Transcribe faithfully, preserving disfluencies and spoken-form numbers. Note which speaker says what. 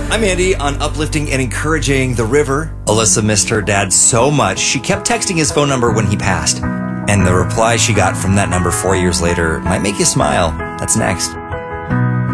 Speaker 1: I'm Andy on Uplifting and Encouraging the River. Alyssa missed her dad so much, she kept texting his phone number when he passed. And the reply she got from that number four years later might make you smile. That's next.